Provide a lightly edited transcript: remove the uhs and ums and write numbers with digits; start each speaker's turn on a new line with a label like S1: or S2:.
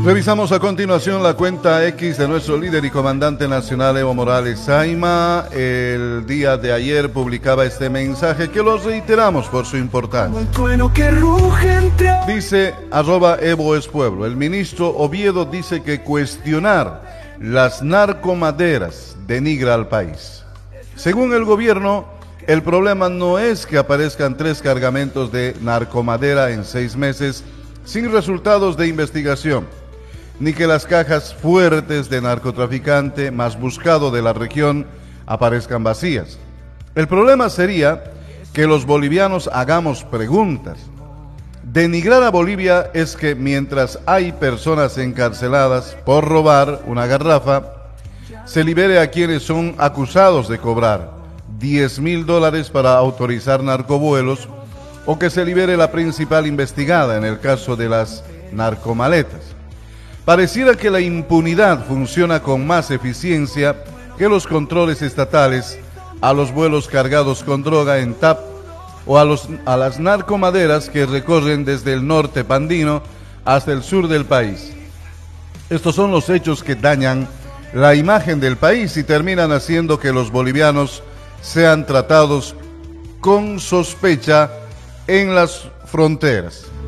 S1: Revisamos a continuación la cuenta X de nuestro líder y comandante nacional Evo Morales Saima. El día de ayer publicaba este mensaje que lo reiteramos por su importancia. Dice @EvoEsPueblo. El ministro Oviedo dice que cuestionar las narcomaderas denigra al país. Según el gobierno, el problema no es que aparezcan 3 cargamentos de narcomadera en 6 meses sin resultados de investigación, ni que las cajas fuertes de narcotraficante más buscado de la región aparezcan vacías. El problema sería que los bolivianos hagamos preguntas. Denigrar a Bolivia es que mientras hay personas encarceladas por robar una garrafa, se libere a quienes son acusados de cobrar $10,000 para autorizar narcovuelos, o que se libere la principal investigada en el caso de las narcomaletas. Pareciera que la impunidad funciona con más eficiencia que los controles estatales a los vuelos cargados con droga en TAP o a las narcomaderas que recorren desde el norte andino hasta el sur del país. Estos son los hechos que dañan la imagen del país y terminan haciendo que los bolivianos sean tratados con sospecha en las fronteras.